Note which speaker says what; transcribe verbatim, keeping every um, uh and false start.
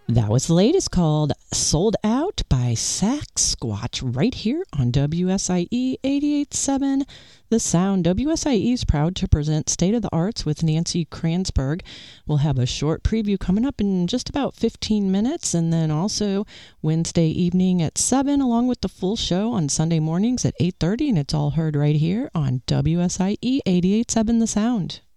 Speaker 1: That was the latest called Sold Out by Sasquatch right here on W S I E eighty-eight point seven The Sound. W S I E is proud to present State of the Arts with Nancy Kranzberg. We'll have a short preview coming up in just about fifteen minutes, and then also Wednesday evening at seven, along with the full show on Sunday mornings at eight thirty, and it's all heard right here on W S I E eighty-eight point seven The Sound.